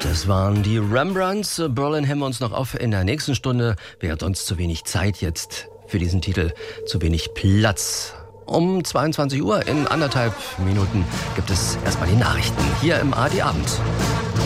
Das waren die Rembrandts. Berlin heben wir uns noch auf in der nächsten Stunde. Wäre sonst zu wenig Zeit jetzt für diesen Titel, zu wenig Platz. Um 22 Uhr in 1,5 Minuten gibt es erstmal die Nachrichten hier im ARD Abend.